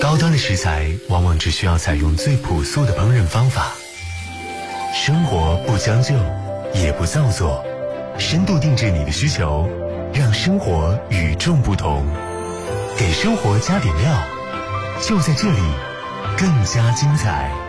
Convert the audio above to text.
高端的食材往往只需要采用最朴素的烹饪方法。生活不将就，也不造作，深度定制你的需求，让生活与众不同。给生活加点料，就在这里，更加精彩。